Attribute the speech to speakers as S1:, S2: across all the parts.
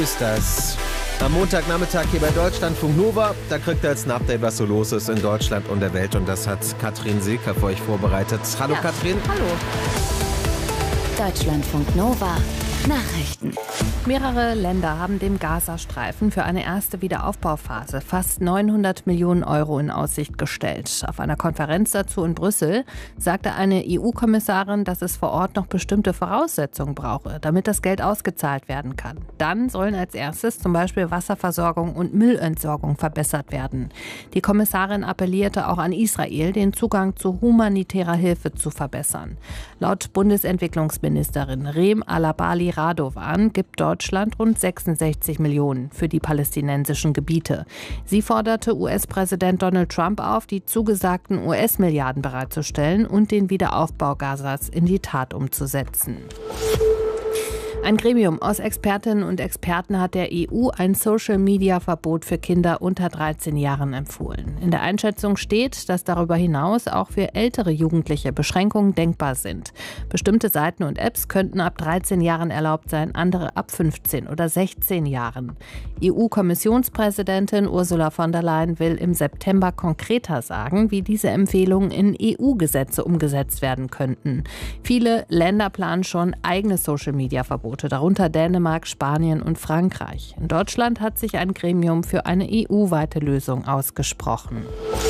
S1: Ist das am Montagnachmittag hier bei Deutschlandfunk Nova. Da kriegt ihr jetzt ein Update, was so los ist in Deutschland und der Welt. Und das hat Katrin Silker für euch vorbereitet. Hallo Katrin.
S2: Hallo.
S3: Deutschlandfunk Nova. Nachrichten.
S2: Mehrere Länder haben dem Gazastreifen für eine erste Wiederaufbauphase fast 900 Millionen Euro in Aussicht gestellt. Auf einer Konferenz dazu in Brüssel sagte eine EU-Kommissarin, dass es vor Ort noch bestimmte Voraussetzungen brauche, damit das Geld ausgezahlt werden kann. Dann sollen als erstes zum Beispiel Wasserversorgung und Müllentsorgung verbessert werden. Die Kommissarin appellierte auch an Israel, den Zugang zu humanitärer Hilfe zu verbessern. Laut Bundesentwicklungsministerin Reem Alabali Radovan gibt Deutschland rund 66 Millionen für die palästinensischen Gebiete. Sie forderte US-Präsident Donald Trump auf, die zugesagten US-Milliarden bereitzustellen und den Wiederaufbau Gazas in die Tat umzusetzen. Ein Gremium aus Expertinnen und Experten hat der EU ein Social-Media-Verbot für Kinder unter 13 Jahren empfohlen. In der Einschätzung steht, dass darüber hinaus auch für ältere Jugendliche Beschränkungen denkbar sind. Bestimmte Seiten und Apps könnten ab 13 Jahren erlaubt sein, andere ab 15 oder 16 Jahren. EU-Kommissionspräsidentin Ursula von der Leyen will im September konkreter sagen, wie diese Empfehlungen in EU-Gesetze umgesetzt werden könnten. Viele Länder planen schon eigene Social-Media-Verbote, darunter Dänemark, Spanien und Frankreich. In Deutschland hat sich ein Gremium für eine EU-weite Lösung ausgesprochen.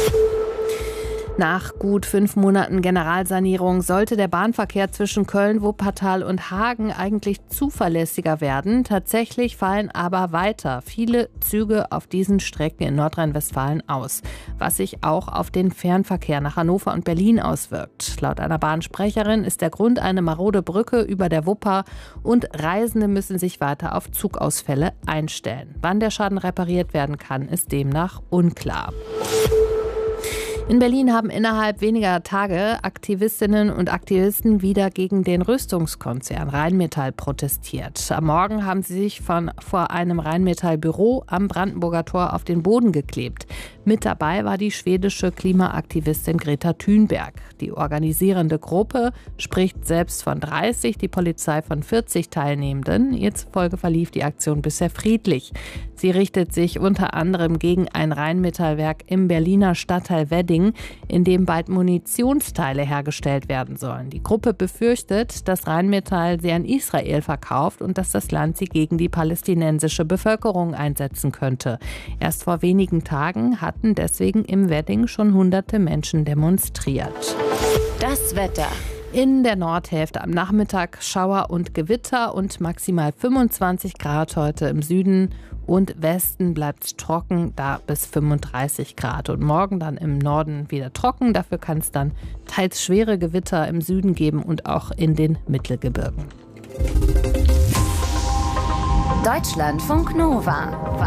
S2: Nach gut 5 Monaten Generalsanierung sollte der Bahnverkehr zwischen Köln, Wuppertal und Hagen eigentlich zuverlässiger werden. Tatsächlich fallen aber weiter viele Züge auf diesen Strecken in Nordrhein-Westfalen aus, was sich auch auf den Fernverkehr nach Hannover und Berlin auswirkt. Laut einer Bahnsprecherin ist der Grund eine marode Brücke über der Wupper und Reisende müssen sich weiter auf Zugausfälle einstellen. Wann der Schaden repariert werden kann, ist demnach unklar. In Berlin haben innerhalb weniger Tage Aktivistinnen und Aktivisten wieder gegen den Rüstungskonzern Rheinmetall protestiert. Am Morgen haben sie sich vor einem Rheinmetall-Büro am Brandenburger Tor auf den Boden geklebt. Mit dabei war die schwedische Klimaaktivistin Greta Thunberg. Die organisierende Gruppe spricht selbst von 30, die Polizei von 40 Teilnehmenden. Ihr zufolge verlief die Aktion bisher friedlich. Sie richtet sich unter anderem gegen ein Rheinmetallwerk im Berliner Stadtteil Wedding, in dem bald Munitionsteile hergestellt werden sollen. Die Gruppe befürchtet, dass Rheinmetall sie an Israel verkauft und dass das Land sie gegen die palästinensische Bevölkerung einsetzen könnte. Erst vor wenigen Tagen hatten deswegen im Wedding schon hunderte Menschen demonstriert.
S3: Das Wetter.
S2: In der Nordhälfte am Nachmittag Schauer und Gewitter und maximal 25 Grad heute im Süden und Westen bleibt es trocken, da bis 35 Grad. Und morgen dann im Norden wieder trocken, dafür kann es dann teils schwere Gewitter im Süden geben und auch in den Mittelgebirgen.
S3: Deutschlandfunk Nova.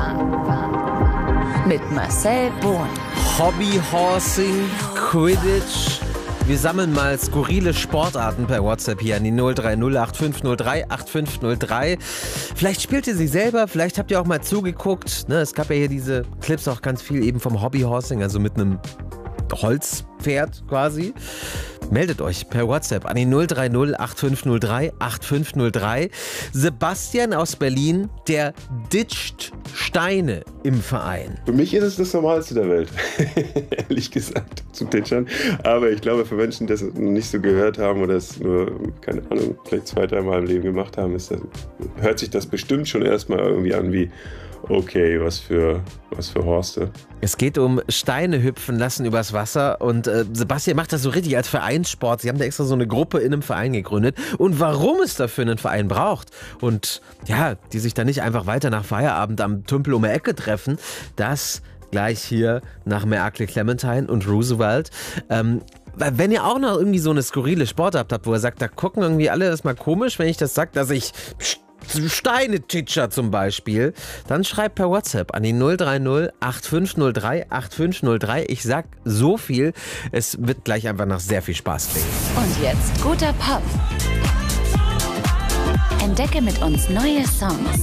S3: Mit Marcel Bohn.
S1: Hobbyhorsing, Quidditch. Wir sammeln mal skurrile Sportarten per WhatsApp hier an die 030 8503 8503. Vielleicht spielt ihr sie selber, vielleicht habt ihr auch mal zugeguckt. Ne, es gab ja hier diese Clips auch ganz viel eben vom Hobbyhorsing, also mit einem Holzpferd quasi. Meldet euch per WhatsApp an die 030 8503 8503. Sebastian aus Berlin, der ditcht Steine im Verein.
S4: Für mich ist es das Normalste der Welt, ehrlich gesagt, zu ditchern. Aber ich glaube, für Menschen, die das noch nicht so gehört haben oder es nur, keine Ahnung, vielleicht 2-3 Mal im Leben gemacht haben, hört sich das bestimmt schon erstmal irgendwie an wie, okay, was für Horste.
S1: Es geht um Steine hüpfen lassen übers Wasser und Sebastian macht das so richtig als Vereinssport. Sie haben da extra so eine Gruppe in einem Verein gegründet und warum es dafür einen Verein braucht und ja, die sich dann nicht einfach weiter nach Feierabend am Tümpel um die Ecke treffen, das gleich hier nach Merkel, Clementine und Roosevelt. Wenn ihr auch noch irgendwie so eine skurrile Sportart habt, wo ihr sagt, da gucken irgendwie alle erstmal komisch, wenn ich das sage, dass ich Steine-Titscher zum Beispiel, dann schreibt per WhatsApp an die 030 8503 8503. Ich sag so viel, es wird gleich einfach nach sehr viel Spaß klingen.
S3: Und jetzt guter Pop. Entdecke mit uns neue Songs.